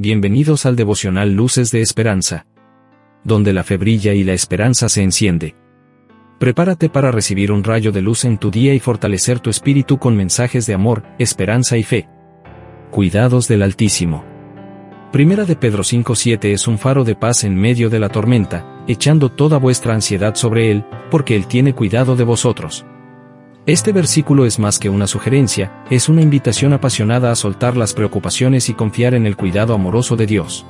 Bienvenidos al devocional Luces de Esperanza, donde la fe brilla y la esperanza se enciende. Prepárate para recibir un rayo de luz en tu día y fortalecer tu espíritu con mensajes de amor, esperanza y fe. Cuidados del Altísimo. Primera de Pedro 5:7 es un faro de paz en medio de la tormenta, echando toda vuestra ansiedad sobre Él, porque Él tiene cuidado de vosotros. Este versículo es más que una sugerencia, es una invitación apasionada a soltar las preocupaciones y confiar en el cuidado amoroso de Dios.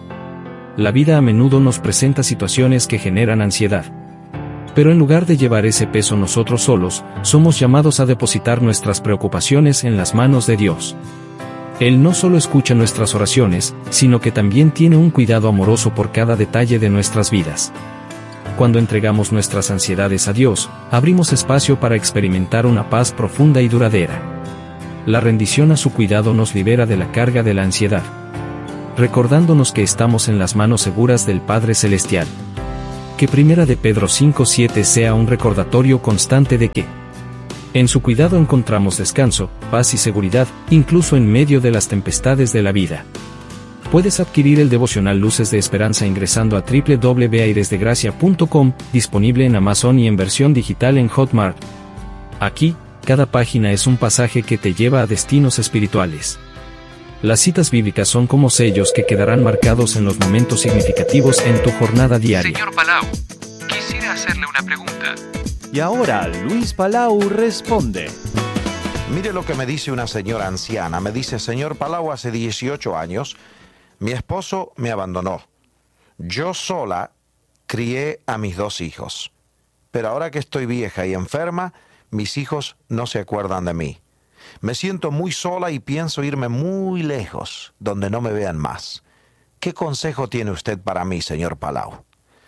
La vida a menudo nos presenta situaciones que generan ansiedad. Pero en lugar de llevar ese peso nosotros solos, somos llamados a depositar nuestras preocupaciones en las manos de Dios. Él no solo escucha nuestras oraciones, sino que también tiene un cuidado amoroso por cada detalle de nuestras vidas. Cuando entregamos nuestras ansiedades a Dios, abrimos espacio para experimentar una paz profunda y duradera. La rendición a su cuidado nos libera de la carga de la ansiedad, recordándonos que estamos en las manos seguras del Padre Celestial. Que Primera de Pedro 5:7 sea un recordatorio constante de que en su cuidado encontramos descanso, paz y seguridad, incluso en medio de las tempestades de la vida. Puedes adquirir el devocional Luces de Esperanza ingresando a www.airesdegracia.com, disponible en Amazon y en versión digital en Hotmart. Aquí, cada página es un pasaje que te lleva a destinos espirituales. Las citas bíblicas son como sellos que quedarán marcados en los momentos significativos en tu jornada diaria. Señor Palau, quisiera hacerle una pregunta. Y ahora Luis Palau responde. Mire lo que me dice una señora anciana. Me dice: señor Palau, hace 18 años... mi esposo me abandonó. Yo sola crié a mis 2 hijos. Pero ahora que estoy vieja y enferma, mis hijos no se acuerdan de mí. Me siento muy sola y pienso irme muy lejos, donde no me vean más. ¿Qué consejo tiene usted para mí, señor Palau?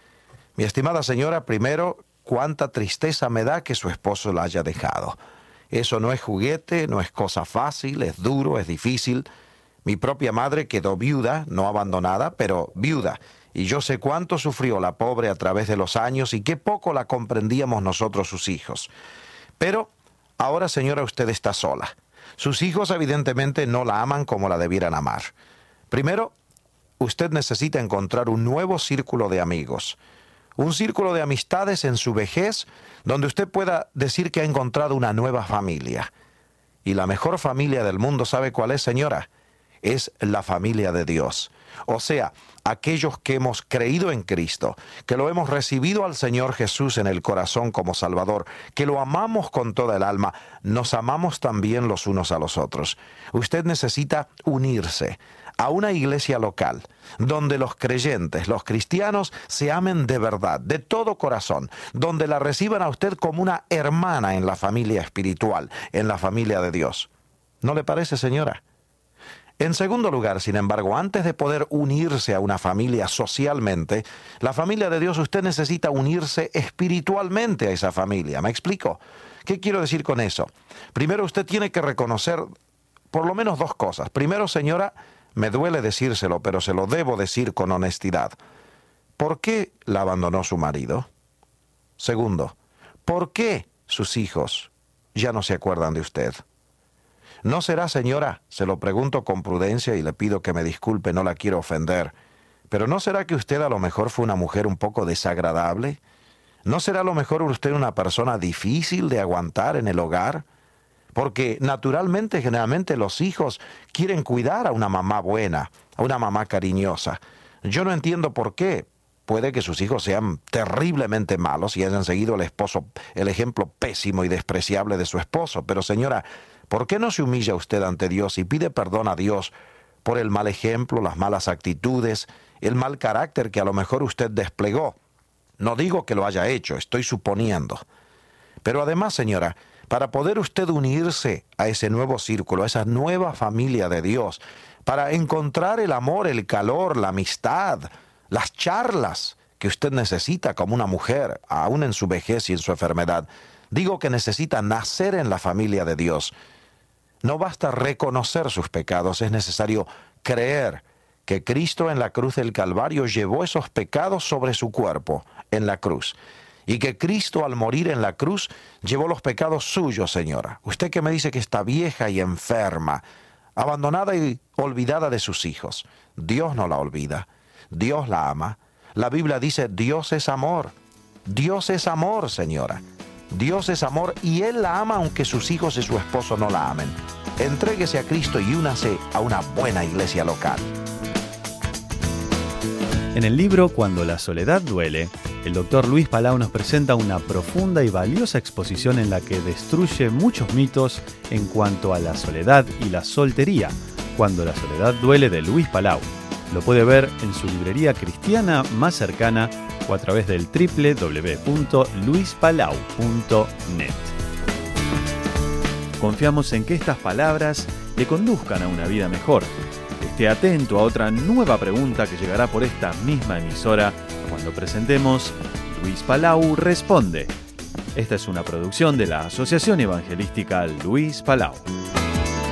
Mi estimada señora, primero, cuánta tristeza me da que su esposo la haya dejado. Eso no es juguete, no es cosa fácil, es duro, es difícil. Mi propia madre quedó viuda, no abandonada, pero viuda, y yo sé cuánto sufrió la pobre a través de los años y qué poco la comprendíamos nosotros sus hijos. Pero ahora, señora, usted está sola. Sus hijos evidentemente no la aman como la debieran amar. Primero, usted necesita encontrar un nuevo círculo de amigos, un círculo de amistades en su vejez donde usted pueda decir que ha encontrado una nueva familia. Y la mejor familia del mundo, ¿sabe cuál es, señora? Es la familia de Dios. O sea, aquellos que hemos creído en Cristo, que lo hemos recibido al Señor Jesús en el corazón como Salvador, que lo amamos con toda el alma, nos amamos también los unos a los otros. Usted necesita unirse a una iglesia local, donde los creyentes, los cristianos, se amen de verdad, de todo corazón, donde la reciban a usted como una hermana en la familia espiritual, en la familia de Dios. ¿No le parece, señora? En segundo lugar, sin embargo, antes de poder unirse a una familia socialmente, la familia de Dios, usted necesita unirse espiritualmente a esa familia. ¿Me explico? ¿Qué quiero decir con eso? Primero, usted tiene que reconocer por lo menos 2 cosas. Primero, señora, me duele decírselo, pero se lo debo decir con honestidad. ¿Por qué la abandonó su marido? Segundo, ¿por qué sus hijos ya no se acuerdan de usted? ¿No será, señora, se lo pregunto con prudencia y le pido que me disculpe, no la quiero ofender, pero ¿no será que usted a lo mejor fue una mujer un poco desagradable? ¿No será a lo mejor usted una persona difícil de aguantar en el hogar? Porque naturalmente, generalmente los hijos quieren cuidar a una mamá buena, a una mamá cariñosa. Yo no entiendo por qué. Puede que sus hijos sean terriblemente malos y hayan seguido el ejemplo pésimo y despreciable de su esposo, pero señora, ¿por qué no se humilla usted ante Dios y pide perdón a Dios por el mal ejemplo, las malas actitudes, el mal carácter que a lo mejor usted desplegó? No digo que lo haya hecho, estoy suponiendo. Pero además, señora, para poder usted unirse a ese nuevo círculo, a esa nueva familia de Dios, para encontrar el amor, el calor, la amistad, las charlas que usted necesita como una mujer, aún en su vejez y en su enfermedad, digo que necesita nacer en la familia de Dios. No basta reconocer sus pecados, es necesario creer que Cristo en la cruz del Calvario llevó esos pecados sobre su cuerpo en la cruz. Y que Cristo al morir en la cruz llevó los pecados suyos, señora. Usted que me dice que está vieja y enferma, abandonada y olvidada de sus hijos. Dios no la olvida. Dios la ama. La Biblia dice, Dios es amor. Dios es amor, señora. Dios es amor y Él la ama aunque sus hijos y su esposo no la amen. Entréguese a Cristo y únase a una buena iglesia local. En el libro Cuando la soledad duele, el Dr. Luis Palau nos presenta una profunda y valiosa exposición en la que destruye muchos mitos en cuanto a la soledad y la soltería. Cuando la soledad duele, de Luis Palau. Lo puede ver en su librería cristiana más cercana o a través del www.luispalau.net. Confiamos en que estas palabras le conduzcan a una vida mejor. Esté atento a otra nueva pregunta que llegará por esta misma emisora cuando presentemos Luis Palau Responde. Esta es una producción de la Asociación Evangelística Luis Palau.